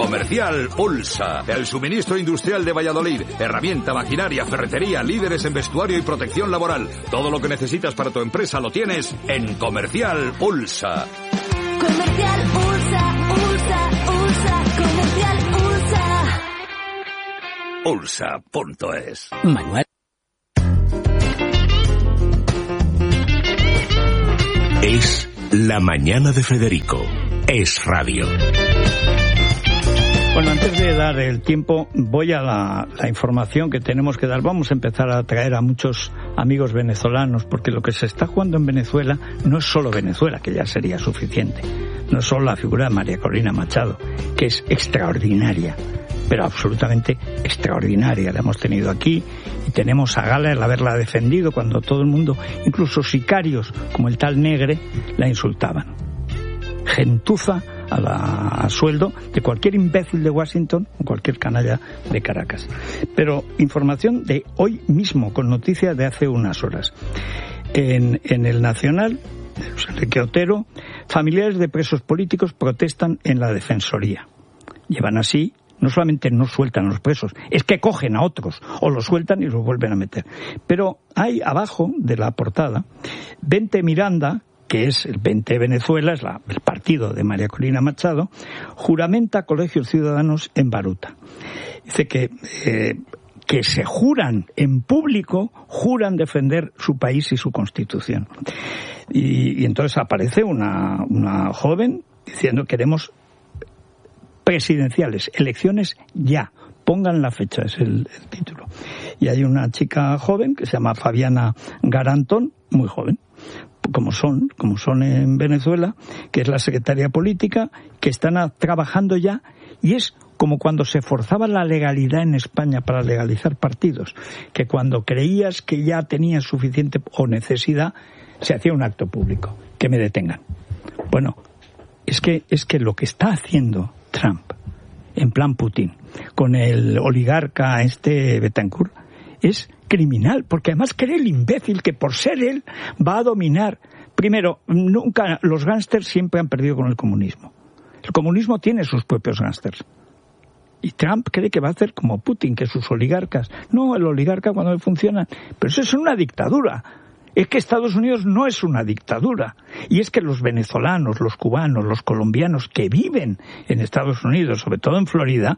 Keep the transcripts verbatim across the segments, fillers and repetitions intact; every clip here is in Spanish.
Comercial Ulsa, el suministro industrial de Valladolid, herramienta, maquinaria, ferretería, líderes en vestuario y protección laboral. Todo lo que necesitas para tu empresa lo tienes en Comercial Ulsa. Comercial Ulsa, Ulsa, Ulsa, Comercial Ulsa. Ulsa punto es. Manuel. Es La Mañana de Federico. Es radio. Bueno, antes de dar el tiempo, voy a la, la información que tenemos que dar. Vamos a empezar a traer a muchos amigos venezolanos, porque lo que se está jugando en Venezuela no es solo Venezuela, que ya sería suficiente. No es solo la figura de María Corina Machado, que es extraordinaria, pero absolutamente extraordinaria. La hemos tenido aquí y tenemos a gala el haberla defendido cuando todo el mundo, incluso sicarios como el tal Negre, la insultaban. Gentuza a, la, a sueldo de cualquier imbécil de Washington o cualquier canalla de Caracas. Pero información de hoy mismo, con noticias de hace unas horas. En, en el Nacional, Enrique Otero, familiares de presos políticos protestan en la Defensoría. Llevan así, no solamente no sueltan a los presos, es que cogen a otros, o los sueltan y los vuelven a meter. Pero hay abajo de la portada, Vente Miranda, que es el Vente Venezuela, es la, el partido de María Corina Machado, juramenta Colegios Ciudadanos en Baruta. Dice que, eh, que se juran en público, juran defender su país y su Constitución. Y, y entonces aparece una, una joven diciendo queremos presidenciales, elecciones ya, pongan la fecha, es el, el título. Y hay una chica joven que se llama Fabiana Garantón, muy joven, como son, como son en Venezuela, que es la secretaria política, que están a, trabajando ya, y es como cuando se forzaba la legalidad en España para legalizar partidos, que cuando creías que ya tenías suficiente o necesidad, se hacía un acto público, que me detengan. Bueno, es que, es que lo que está haciendo Trump, en plan Putin, con el oligarca este Betancourt, es criminal, porque además cree el imbécil que por ser él va a dominar. Primero, nunca los gángsters siempre han perdido con el comunismo. El comunismo tiene sus propios gángsters. Y Trump cree que va a hacer como Putin, que sus oligarcas. No, el oligarca cuando le funciona. Pero eso es una dictadura. Es que Estados Unidos no es una dictadura. Y es que los venezolanos, los cubanos, los colombianos que viven en Estados Unidos, sobre todo en Florida,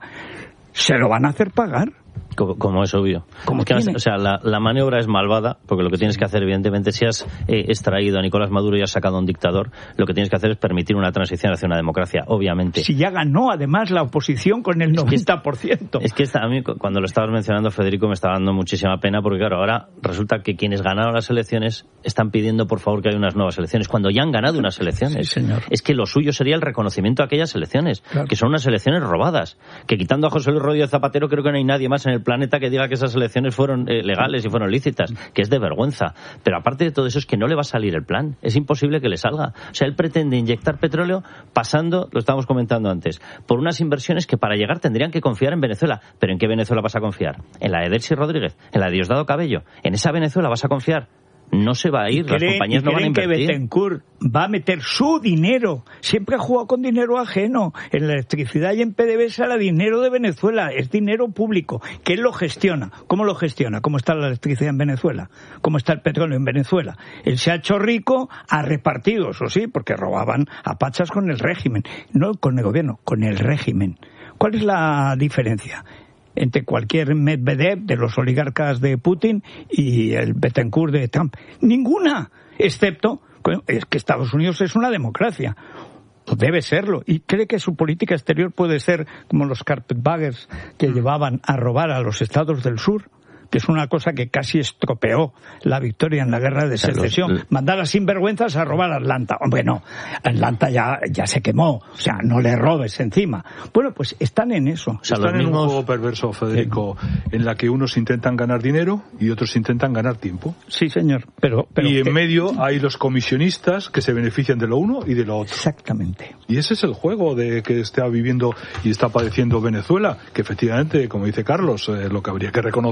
se lo van a hacer pagar. Como, como es obvio. Como es que, o sea, la, la maniobra es malvada, porque lo que tienes que hacer, evidentemente, si has eh, extraído a Nicolás Maduro y has sacado a un dictador, lo que tienes que hacer es permitir una transición hacia una democracia, obviamente. Si ya ganó, además, la oposición con el noventa por ciento. Es que, es que a mí, cuando lo estabas mencionando, Federico, me estaba dando muchísima pena, porque claro, ahora resulta que quienes ganaron las elecciones están pidiendo, por favor, que haya unas nuevas elecciones, cuando ya han ganado unas elecciones. Sí, señor. Es que lo suyo sería el reconocimiento de aquellas elecciones, claro, que son unas elecciones robadas, que quitando a José Luis Rodríguez Zapatero, creo que no hay nadie más en el planeta que diga que esas elecciones fueron eh, legales y fueron lícitas, que es de vergüenza. Pero aparte de todo eso, es que no le va a salir el plan. Es imposible que le salga. O sea, él pretende inyectar petróleo pasando, lo estábamos comentando antes, por unas inversiones que para llegar tendrían que confiar en Venezuela. ¿Pero en qué Venezuela vas a confiar? ¿En la de Delcy Rodríguez? ¿En la de Diosdado Cabello? ¿En esa Venezuela vas a confiar? No se va a ir, las compañías no van a invertir. ¿Creen que Betancourt va a meter su dinero? Siempre ha jugado con dinero ajeno. En la electricidad y en P D V S era dinero de Venezuela, es dinero público, que él lo gestiona. ¿Cómo lo gestiona? ¿Cómo está la electricidad en Venezuela? ¿Cómo está el petróleo en Venezuela? Él se ha hecho rico, ha repartido, eso sí, porque robaban a pachas con el régimen. No con el gobierno, con el régimen. ¿Cuál es la diferencia entre cualquier Medvedev de los oligarcas de Putin y el Betancourt de Trump? Ninguna, excepto es que Estados Unidos es una democracia. Debe serlo. Y cree que su política exterior puede ser como los carpetbaggers que llevaban a robar a los estados del sur, que es una cosa que casi estropeó la victoria en la guerra de secesión. Los... Mandar a sinvergüenzas a robar a Atlanta. Hombre, no, Atlanta ya, ya se quemó, o sea, no le robes encima. Bueno, pues están en eso. O sea, están en mismos... un juego perverso, Federico, sí, en la que unos intentan ganar dinero y otros intentan ganar tiempo. Sí, señor, pero... pero y en que... medio hay los comisionistas que se benefician de lo uno y de lo otro. Exactamente. Y ese es el juego de que está viviendo y está padeciendo Venezuela, que efectivamente, como dice Carlos, eh, lo que habría que reconocer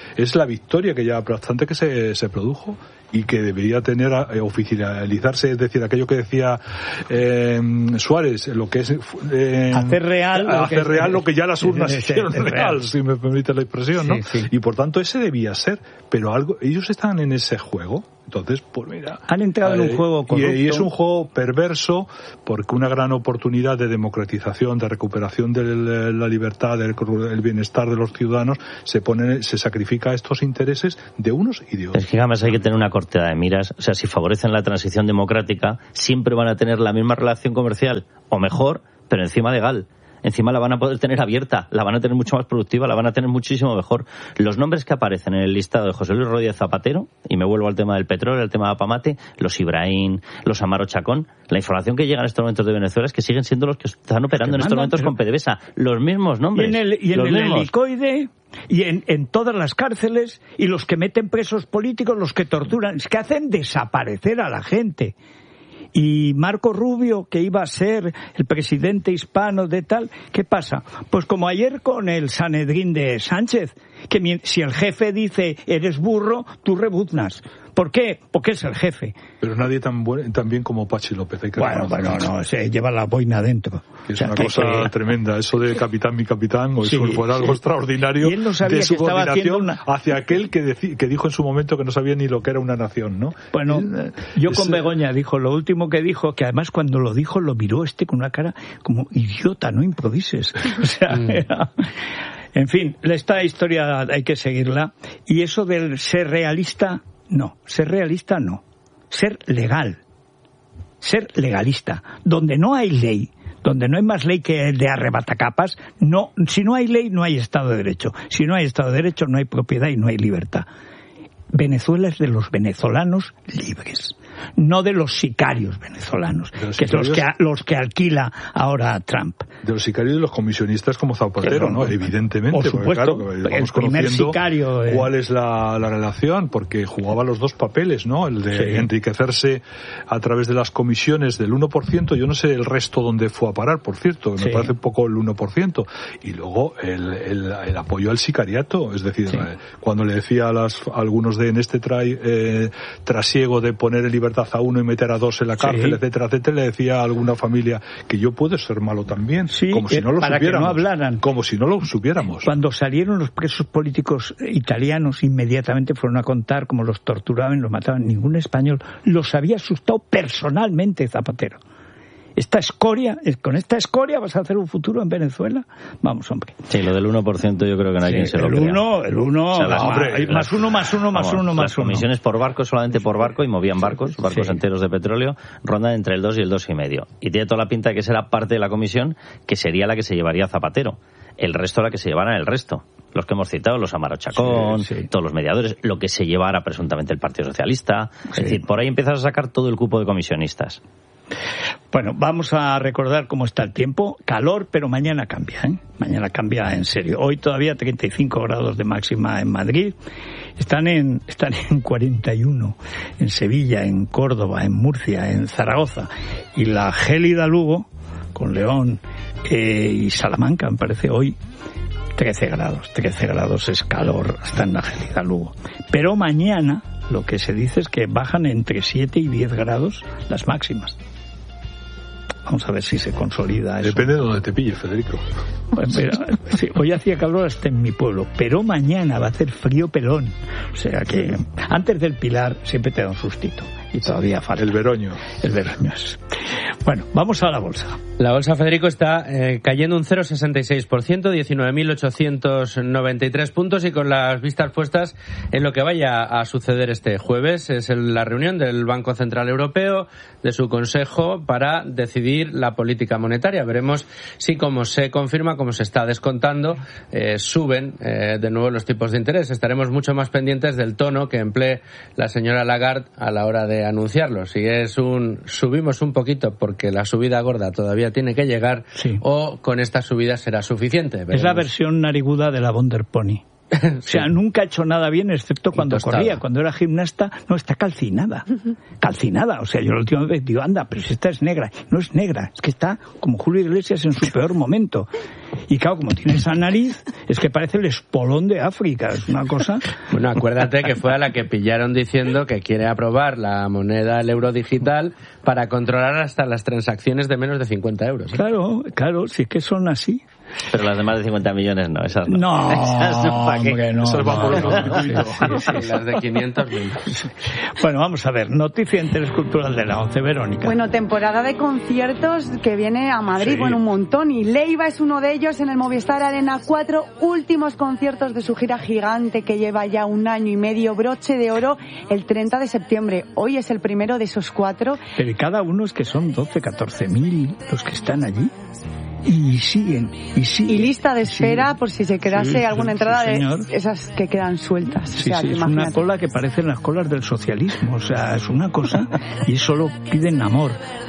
es la victoria que ya bastante que se, se produjo y que debería tener eh, oficializarse, es decir, aquello que decía eh, Suárez, lo que es eh, hacer real, hacer lo que real es, lo que ya las urnas sí, hicieron real, real, si me permite la expresión, sí, ¿no? Sí. Y por tanto ese debía ser, pero algo ellos están en ese juego. Entonces, pues mira... Han entrado eh, en un juego corrupto. Y, y es un juego perverso porque una gran oportunidad de democratización, de recuperación de la libertad, del el bienestar de los ciudadanos, se pone, se sacrifica a estos intereses de unos y de otros. Es que además hay que tener una cortedad de miras. O sea, si favorecen la transición democrática, siempre van a tener la misma relación comercial, o mejor, pero encima legal. Encima la van a poder tener abierta, la van a tener mucho más productiva, la van a tener muchísimo mejor. Los nombres que aparecen en el listado de José Luis Rodríguez Zapatero, y me vuelvo al tema del petróleo, el tema de Apamate, los Ibrahim, los Amaro Chacón, la información que llega en estos momentos de Venezuela es que siguen siendo los que están operando en estos momentos con PDVSA. Los mismos nombres. Y en el, y en el helicoide, y en, en todas las cárceles, y los que meten presos políticos, los que torturan, es que hacen desaparecer a la gente. Y Marco Rubio, que iba a ser el presidente hispano de tal, ¿qué pasa? Pues como ayer con el Sanedrín de Sánchez, que si el jefe dice eres burro, tú rebuznas. ¿Por qué? Porque es el jefe. Pero nadie tan buen, tan bien como Pachi López. Hay que bueno, bueno, no, se lleva la boina dentro. Que es o sea, una que, cosa que... tremenda. Eso de capitán, mi capitán, o sí, eso fue algo sí. extraordinario. Y él no sabía de que estaba haciendo una... hacia aquel que, deci... que dijo en su momento que no sabía ni lo que era una nación, ¿no? Bueno, él, yo es... con Begoña dijo, lo último que dijo, que además cuando lo dijo lo miró este con una cara como idiota, no improvises. O sea, mm. era... En fin, esta historia hay que seguirla. Y eso del ser realista... No, ser realista no. Ser legal. Ser legalista. Donde no hay ley, donde no hay más ley que el de arrebatacapas, no, si no hay ley no hay Estado de Derecho. Si no hay Estado de Derecho no hay propiedad y no hay libertad. Venezuela es de los venezolanos libres, no de los sicarios venezolanos, que es los que, los que alquila ahora Trump. De los sicarios y de los comisionistas como Zapatero, ¿no? Evidentemente. Por supuesto, porque, claro, el primer sicario... Eh... ¿Cuál es la, la relación? Porque jugaba los dos papeles, ¿no? El de sí. enriquecerse a través de las comisiones del uno por ciento, yo no sé el resto dónde fue a parar, por cierto, me sí. parece un poco el uno por ciento, y luego el, el, el apoyo al sicariato, es decir, sí. eh, cuando le decía a, las, a algunos de en este trai, eh, trasiego de poner en libertad a uno y meter a dos en la cárcel, sí. etcétera, etcétera, le decía a alguna familia que yo puedo ser malo también, sí, como si no lo para supiéramos. Que no hablaran. Como si no lo supiéramos. Cuando salieron los presos políticos italianos, inmediatamente fueron a contar cómo los torturaban, los mataban. Ningún español los había asustado personalmente Zapatero. Esta escoria, con esta escoria vas a hacer un futuro en Venezuela. Vamos, hombre. Sí, lo del uno por ciento yo creo que no hay sí, quien se lo crea. El uno, el uno, o sea, las, hombre, más, más uno, más uno, más vamos, uno, más las uno. Las comisiones por barco, solamente por barco, y movían barcos, barcos sí. enteros de petróleo, rondan entre el dos y el dos y medio. Y tiene toda la pinta de que será parte de la comisión que sería la que se llevaría Zapatero. El resto la que se llevará el resto. Los que hemos citado, los Amaro Chacón, sí, sí. todos los mediadores, lo que se llevará presuntamente el Partido Socialista. Sí. Es decir, por ahí empiezas a sacar todo el cupo de comisionistas. Bueno, vamos a recordar cómo está el tiempo. Calor, pero mañana cambia, ¿eh? Mañana cambia en serio. Hoy todavía treinta y cinco grados de máxima en Madrid. Están en, están en cuarenta y uno en Sevilla, en Córdoba, en Murcia, en Zaragoza. Y la gélida Lugo, con León eh, y Salamanca, me parece hoy, trece grados. trece grados es calor hasta en la gélida Lugo. Pero mañana lo que se dice es que bajan entre siete y diez grados las máximas. Vamos a ver si se consolida eso. Depende de donde te pille, Federico. Pues mira, sí, hoy hacía calor hasta en mi pueblo, pero mañana va a hacer frío pelón. O sea que antes del Pilar siempre te da un sustito. Y todavía falta. El veroño. El veroño es. Bueno, vamos a la bolsa. La bolsa, Federico, está eh, cayendo un cero coma sesenta y seis por ciento, diecinueve mil ochocientos noventa y tres puntos, y con las vistas puestas en lo que vaya a suceder este jueves. Es el, la reunión del Banco Central Europeo, de su Consejo, para decidir la política monetaria. Veremos si, como se confirma, como se está descontando, eh, suben eh, de nuevo los tipos de interés. Estaremos mucho más pendientes del tono que emplee la señora Lagarde a la hora de anunciarlo. Si es un subimos un poquito porque la subida gorda todavía tiene que llegar, sí. o con esta subida será suficiente. Veremos. Es la versión nariguda de la Wonder Pony. Sí. O sea, nunca ha hecho nada bien excepto cuando corría. Cuando era gimnasta, no, está calcinada. Calcinada. O sea, yo la última vez digo, anda, pero si esta es negra. No es negra, es que está como Julio Iglesias en su peor momento. Y claro, como tiene esa nariz, es que parece el espolón de África, es una cosa... Bueno, acuérdate que fue a la que pillaron diciendo que quiere aprobar la moneda, el euro digital, para controlar hasta las transacciones de menos de cincuenta euros. ¿eh? Claro, claro, sí que son así. Pero las de más de cincuenta millones no, esas no. No, esas no, ¿para qué? hombre, no, esas van por no, otro no, circuito. Sí, sí, las de quinientos mil. Bueno, vamos a ver, noticia interescultural de la once, Verónica. Bueno, temporada de conciertos que viene a Madrid, Sí. bueno, un montón, y Leiva es uno de ellos en el Movistar Arena. Cuatro últimos conciertos de su gira gigante que lleva ya un año y medio, broche de oro, el treinta de septiembre. Hoy es el primero de esos cuatro. Pero cada uno es que son doce, catorce mil los que están allí. Y siguen, y siguen. Y lista de espera siguen. por si se quedase Sí, alguna sí, entrada señor. de esas que quedan sueltas. Sí, o sea, sí, que es una imagínate. cola que parecen las colas del socialismo. O sea, es una cosa y solo piden amor.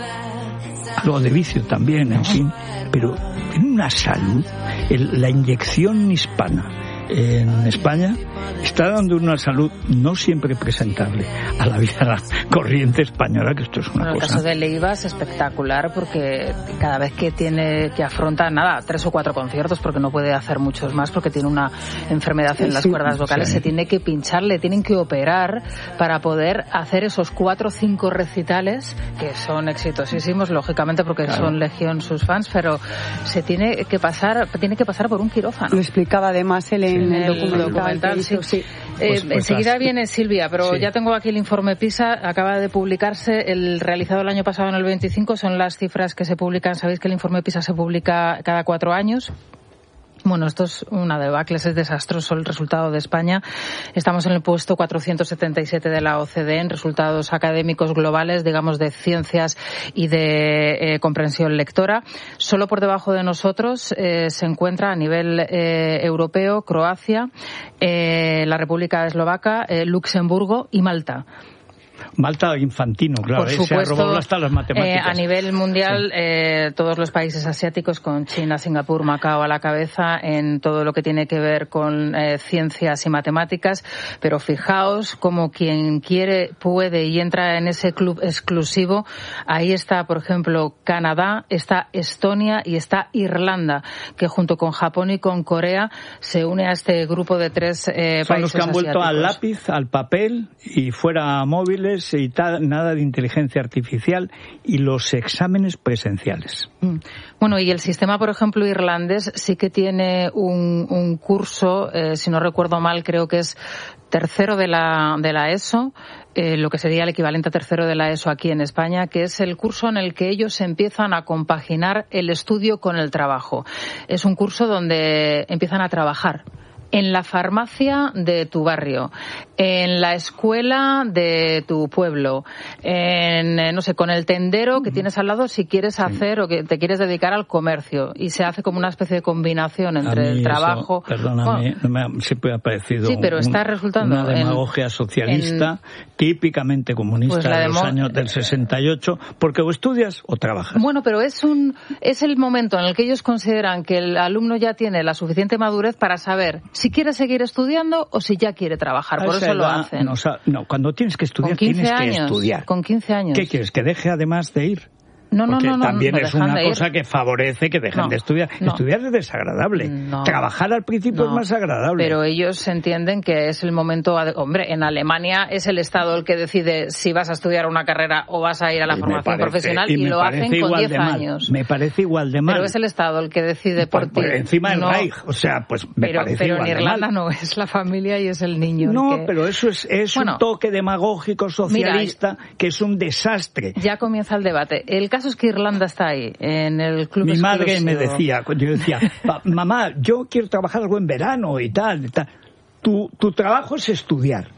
Algo de vicio también, en fin. Pero tiene una salud. El- la inyección hispana en España está dando una salud no siempre presentable a la vida corriente española, que esto es una Bueno, el cosa... caso de Leiva es espectacular porque cada vez que tiene que afronta nada, tres o cuatro conciertos, porque no puede hacer muchos más porque tiene una enfermedad en las Sí, cuerdas vocales, sí. se tiene que pinchar, le tienen que operar para poder hacer esos cuatro o cinco recitales que son exitosísimos, lógicamente porque Claro. son legión sus fans, pero se tiene que pasar, tiene que pasar por un quirófano. Lo explicaba además él en En el, el documental. documental, que hizo, sí. sí. Eh, Pues- pues enseguida las- viene Silvia, pero Sí. ya tengo aquí el informe PISA, acaba de publicarse, el realizado el año pasado en el veinticinco, son las cifras que se publican, sabéis que el informe PISA se publica cada cuatro años. Bueno, esto es una debacle, es desastroso el resultado de España. Estamos en el puesto cuatrocientos setenta y siete de la O C D E en resultados académicos globales, digamos, de ciencias y de eh, comprensión lectora. Solo por debajo de nosotros eh, se encuentra a nivel eh, europeo Croacia, eh, la República Eslovaca, eh, Luxemburgo y Malta. Malta Infantino, claro, Por ese ha supuesto, robado hasta las eh, matemáticas. a nivel mundial, eh, todos los países asiáticos, con China, Singapur, Macao a la cabeza, en todo lo que tiene que ver con eh, ciencias y matemáticas. Pero fijaos como quien quiere, puede y entra en ese club exclusivo. Ahí está, por ejemplo, Canadá, está Estonia y está Irlanda, que junto con Japón y con Corea se une a este grupo de tres eh, Son países los que han vuelto al asiáticos. lápiz, al papel y fuera móviles y tal, nada de inteligencia artificial y los exámenes presenciales. Mm. Bueno, y el sistema, por ejemplo, irlandés sí que tiene un, un curso, eh, si no recuerdo mal, creo que es tercero de la, de la ESO, eh, lo que sería el equivalente a tercero de la ESO aquí en España, que es el curso en el que ellos empiezan a compaginar el estudio con el trabajo. Es un curso donde empiezan a trabajar en la farmacia de tu barrio, en la escuela de tu pueblo, en, eh, no sé, con el tendero que tienes al lado si quieres hacer o que te quieres dedicar al comercio. Y se hace como una especie de combinación entre A mí el eso, trabajo. perdóname, Bueno, no me ha, siempre ha parecido Sí, pero un- está resultando una en- demagogia socialista, típicamente comunista Pues la de los demo- años del sesenta y ocho, porque o estudias o trabajas. Bueno, pero es un es el momento en el que ellos consideran que el alumno ya tiene la suficiente madurez para saber si quiere seguir estudiando o si ya quiere trabajar. A Por esa eso lo edad hacen. No, sa- no, cuando tienes que estudiar Con quince tienes que años. estudiar. Con quince años. ¿Qué quieres? ¿Que deje además de ir? No, no, Porque no, no. también no es dejan una de ir. cosa que favorece que dejen No, de estudiar. no. Estudiar es desagradable. No. Trabajar al principio No, es más agradable. Pero ellos entienden que es el momento... ade- Hombre, en Alemania es el Estado el que decide si vas a estudiar una carrera o vas a ir a la Y me formación parece- profesional y, me lo parece hacen con igual diez de mal. años. Me parece igual de mal. Pero es el Estado el que decide por, Por- por ti. encima del No, Reich. O sea, pues me pero, parece pero igual en de Irlanda mal. no, es la familia y es el niño. el No, que- pero eso es, es Bueno. un toque demagógico socialista que es un desastre. Ya comienza el debate. El caso es que Irlanda está ahí, en el club Mi madre exclusivo. me decía, yo decía, "Pa- mamá, yo quiero trabajar algo en verano y tal, y tal. Tu, tu trabajo es estudiar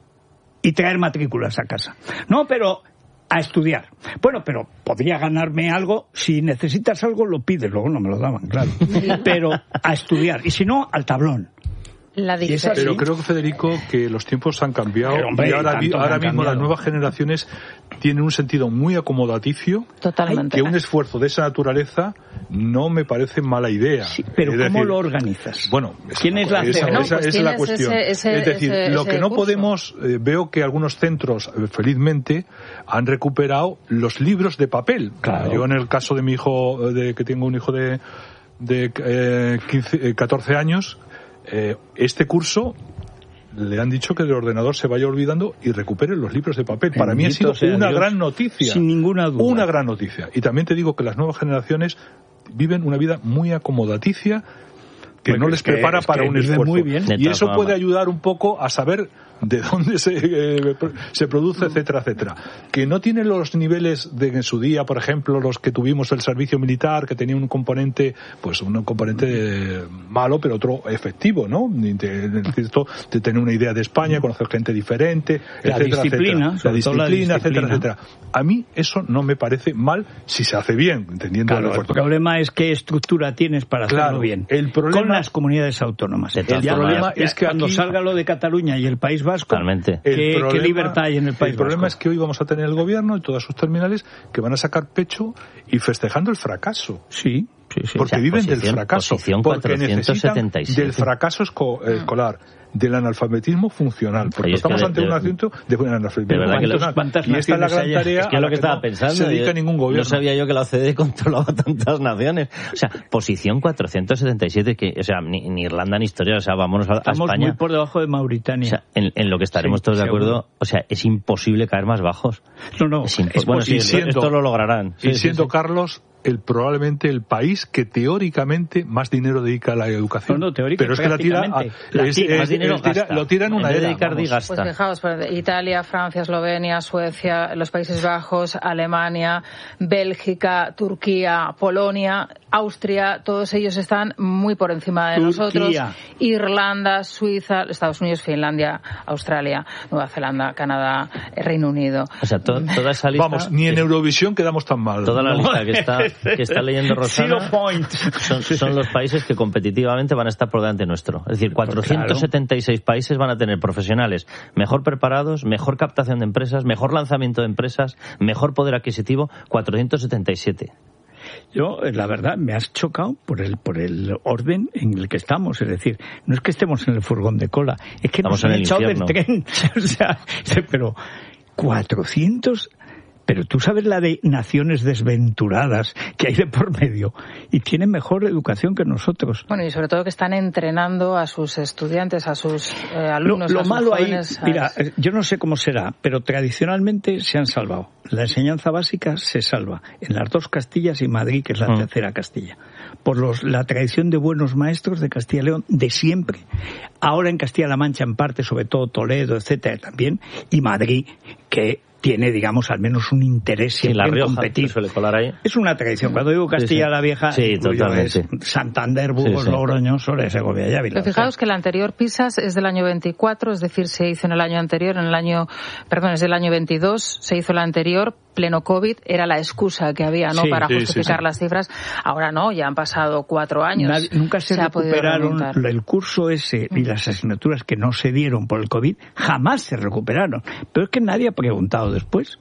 y traer matrículas a casa. No, pero a estudiar. Bueno, pero podría ganarme algo. Si necesitas algo, lo pides. Luego no me lo daban, claro. Pero a estudiar. Y si no, al tablón. La Y esa- diferencia. Pero Sí. creo, Federico, que los tiempos han cambiado Pero, hombre, y ahora, tanto vi- que ahora han mismo las cambiado. nuevas generaciones tienen un sentido muy acomodaticio. Totalmente. Que un esfuerzo de esa naturaleza no me parece mala idea. Sí, pero Es ¿cómo decir, lo organizas? Bueno, es ¿Quién una es la cosa- esa, C E O? esa- No, pues esa es la tienes cuestión. ese- ese- es decir, ese- lo ese que no curso. podemos, eh, veo que algunos centros, eh, felizmente, han recuperado los libros de papel. Claro. Yo en el caso de mi hijo, eh, de que tengo un hijo de de eh, quince, eh, catorce años, eh, este curso le han dicho que el ordenador se vaya olvidando y recupere los libros de papel. Para mí ha sido una gran noticia. Sin ninguna duda. Una gran noticia. Y también te digo que las nuevas generaciones viven una vida muy acomodaticia que pues no les que, prepara para un esfuerzo. Muy bien. Y eso puede ayudar un poco a saber de dónde se, eh, se produce, etcétera, etcétera. Que no tiene los niveles de en su día, por ejemplo, los que tuvimos el servicio militar, que tenía un componente, pues un componente malo, pero otro efectivo, ¿no? De, de, de tener una idea de España, conocer gente diferente, la etcétera, disciplina, etcétera. La disciplina, la disciplina, etcétera, etcétera. A mí eso no me parece mal si se hace bien, entendiendo claro, el esfuerzo. El problema es qué estructura tienes para hacerlo claro, bien. El problema, con las comunidades autónomas. El problema es que cuando aquí, salga lo de Cataluña y el País Vasco, totalmente. ¿qué, problema, ¿qué libertad hay en el País El problema Vasco? es que hoy vamos a tener el gobierno y todas sus terminales que van a sacar pecho y festejando el fracaso. Sí, sí, sí. Porque o sea, viven posición, del fracaso. Posición porque necesitan del fracaso esco- mm. escolar, del analfabetismo funcional. Porque es estamos ante de, un asunto de un analfabetismo funcional. Y esta es la gran tarea es que es lo que, que estaba no pensando. se dedica yo, ningún gobierno. No sabía yo que la O C D E controlaba tantas naciones. O sea, posición cuatrocientos setenta y siete, que, o sea, ni, ni Irlanda ni historia, o sea, vámonos a, estamos a España. Muy por debajo de Mauritania. O sea, en, en lo que estaremos sí, todos de acuerdo, seguro. O sea, es imposible caer más bajos. No, no. Es impo- es bueno, sí, siendo, esto lo lograrán. Sí, y sí, siendo sí, Carlos el probablemente el país que teóricamente más dinero dedica a la educación. No, no, teóricamente. Pero es que la tira, a, la es, tira, es, más dinero es, tira gasta. Lo tiran una era. Pues fijaos, Italia, Francia, Eslovenia, Suecia, los Países Bajos, Alemania, Bélgica, Turquía, Polonia, Austria, todos ellos están muy por encima de Turquía. nosotros. Irlanda, Suiza, Estados Unidos, Finlandia, Australia, Nueva Zelanda, Canadá, Reino Unido. O sea, to, toda esa lista... Vamos, ni en Eurovisión quedamos tan mal. Toda la lista que está, que está leyendo Rosana son, son los países que competitivamente van a estar por delante nuestro. Es decir, cuatrocientos setenta y seis países van a tener profesionales mejor preparados, mejor captación de empresas, mejor lanzamiento de empresas, mejor poder adquisitivo, cuatrocientos setenta y siete. Yo, la verdad, me has chocado por el por el orden en el que estamos. Es decir, no es que estemos en el furgón de cola, es que estamos nos han en el echado infierno. del tren. O sea, pero cuatrocientos... Pero tú sabes la de naciones desventuradas que hay de por medio y tienen mejor educación que nosotros. Bueno, y sobre todo que están entrenando a sus estudiantes, a sus eh, alumnos, lo, lo a sus malo jóvenes. Ahí, mira, yo no sé cómo será, pero tradicionalmente se han salvado. La enseñanza básica se salva en las dos Castillas y Madrid, que es la mm. tercera Castilla. Por los, la tradición de buenos maestros de Castilla y León de siempre. Ahora en Castilla-La Mancha, en parte, sobre todo Toledo, etcétera, también, y Madrid, que tiene, digamos, al menos un interés siempre sí, la Rioja, en competir. Suele colar ahí. Es una tradición. Cuando digo Castilla sí, sí. la Vieja, sí, totalmente. Es Santander, Burgos, sí, sí. Logroño, Soria, Segovia y Ávila. Pero fijaos que el anterior PISAS es del año veinticuatro, es decir, se hizo en el año anterior, en el año, perdón, es del año veintidós, se hizo el anterior, pleno COVID, era la excusa que había, ¿no?, sí, para sí, justificar sí, sí. las cifras. Ahora no, ya han pasado cuatro años. Nadie, nunca se, se recuperaron el curso ese y las asignaturas que no se dieron por el COVID, jamás se recuperaron. Pero es que nadie ha preguntado después.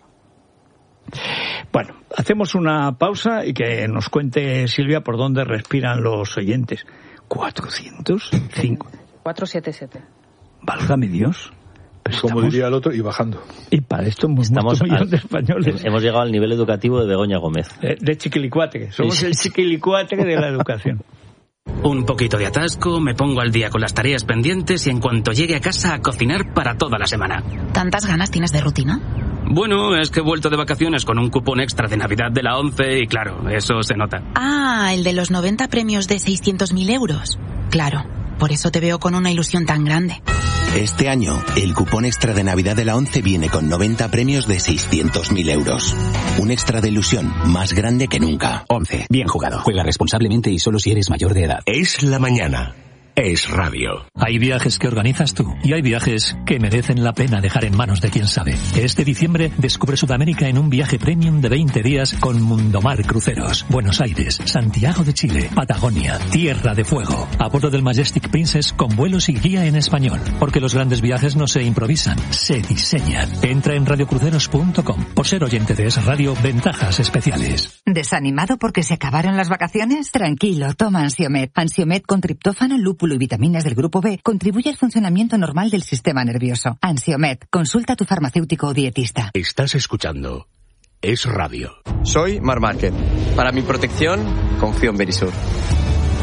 Bueno, hacemos una pausa y que nos cuente Silvia por dónde respiran los oyentes. ¿cuatrocientos cinco? cuatrocientos setenta y siete. Válgame Dios. Pero como estamos... diría el otro, y bajando. Y para esto hemos muerto un millón de españoles. Hemos llegado al nivel educativo de Begoña Gómez. De, de chiquilicuatre. Somos sí. el chiquilicuatre de la educación. Un poquito de atasco, me pongo al día con las tareas pendientes y en cuanto llegue a casa a cocinar para toda la semana. ¿Tantas ganas tienes de rutina? Bueno, es que he vuelto de vacaciones con un cupón extra de Navidad de la ONCE y claro, eso se nota. Ah, el de los noventa premios de seiscientos mil euros. Claro, por eso te veo con una ilusión tan grande. Este año, el cupón extra de Navidad de la ONCE viene con noventa premios de seiscientos mil euros. Un extra de ilusión más grande que nunca. ONCE, bien jugado. Juega responsablemente y solo si eres mayor de edad. Es la mañana. Es radio. Hay viajes que organizas tú y hay viajes que merecen la pena dejar en manos de quien sabe. Este diciembre descubre Sudamérica en un viaje premium de veinte días con Mundomar Cruceros. Buenos Aires, Santiago de Chile, Patagonia, Tierra de Fuego. A bordo del Majestic Princess con vuelos y guía en español. Porque los grandes viajes no se improvisan, se diseñan. Entra en radio cruceros punto com. Por ser oyente de Es Radio, ventajas especiales. ¿Desanimado porque se acabaron las vacaciones? Tranquilo, toma Ansiomed. Ansiomed con triptófano, lúpulo y vitaminas del grupo B contribuye al funcionamiento normal del sistema nervioso. Ansiomed, consulta a tu farmacéutico o dietista. Estás escuchando Es Radio. Soy Mar Márquez. Para mi protección, confío en Verisur.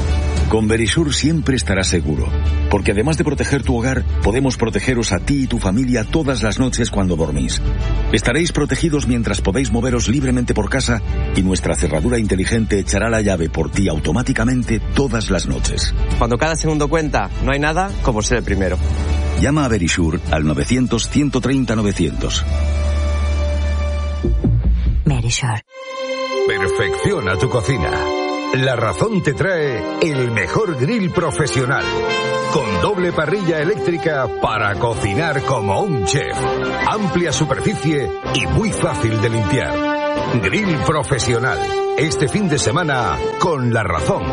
Con Verisure siempre estarás seguro, porque además de proteger tu hogar, podemos protegeros a ti y tu familia todas las noches cuando dormís. Estaréis protegidos mientras podéis moveros libremente por casa y nuestra cerradura inteligente echará la llave por ti automáticamente todas las noches. Cuando cada segundo cuenta, no hay nada como ser el primero. Llama a Verisure al novecientos, ciento treinta, novecientos. Verisure. Perfecciona tu cocina. La Razón te trae el mejor grill profesional, con doble parrilla eléctrica para cocinar como un chef, amplia superficie y muy fácil de limpiar. Grill profesional, este fin de semana con La Razón.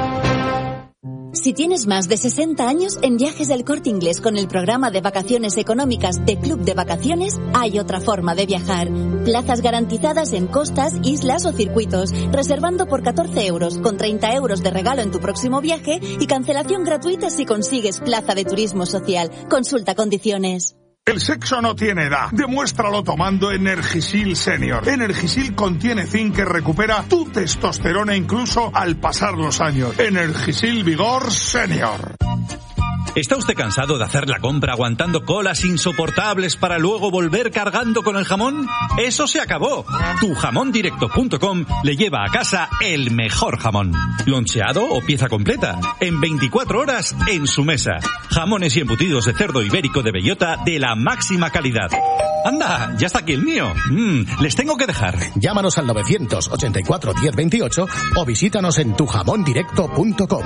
Si tienes más de sesenta años, en Viajes del Corte Inglés con el programa de vacaciones económicas de Club de Vacaciones, hay otra forma de viajar. Plazas garantizadas en costas, islas o circuitos, reservando por catorce euros, con treinta euros de regalo en tu próximo viaje y cancelación gratuita si consigues plaza de turismo social. Consulta condiciones. El sexo no tiene edad. Demuéstralo tomando Energisil Senior. Energisil contiene zinc que recupera tu testosterona incluso al pasar los años. Energisil Vigor Senior. ¿Está usted cansado de hacer la compra aguantando colas insoportables para luego volver cargando con el jamón? ¡Eso se acabó! tu jamón directo punto com le lleva a casa el mejor jamón. Loncheado o pieza completa. En veinticuatro horas en su mesa. Jamones y embutidos de cerdo ibérico de bellota de la máxima calidad. ¡Anda! ¡Ya está aquí el mío! Mm, les tengo que dejar. Llámanos al novecientos ochenta y cuatro diez veintiocho o visítanos en tu jamón directo punto com.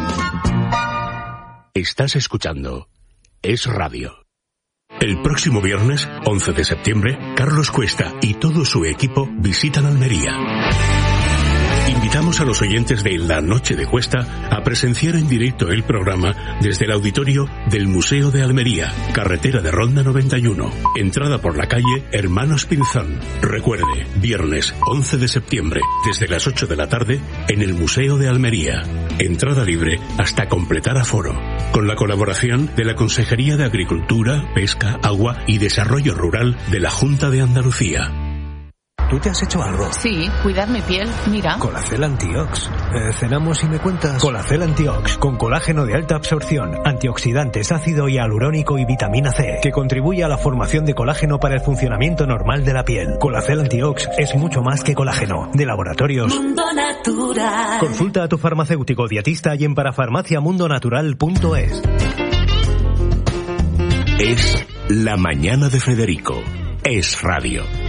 Estás escuchando Es Radio. El próximo viernes, once de septiembre, Carlos Cuesta y todo su equipo visitan Almería. Invitamos a los oyentes de La Noche de Cuesta a presenciar en directo el programa desde el auditorio del Museo de Almería, carretera de Ronda noventa y uno, entrada por la calle Hermanos Pinzón. Recuerde, viernes once de septiembre, desde las ocho de la tarde, en el Museo de Almería. Entrada libre hasta completar aforo, con la colaboración de la Consejería de Agricultura, Pesca, Agua y Desarrollo Rural de la Junta de Andalucía. ¿Tú te has hecho algo? Sí, cuidar mi piel, mira. Colacel Antiox. Eh, ¿Cenamos y me cuentas? Colacel Antiox, con colágeno de alta absorción, antioxidantes, ácido hialurónico y vitamina C, que contribuye a la formación de colágeno para el funcionamiento normal de la piel. Colacel Antiox es mucho más que colágeno. De Laboratorios Mundo Natural. Consulta a tu farmacéutico dietista y en parafarmacia mundo natural punto es. Es La Mañana de Federico. Es Radio.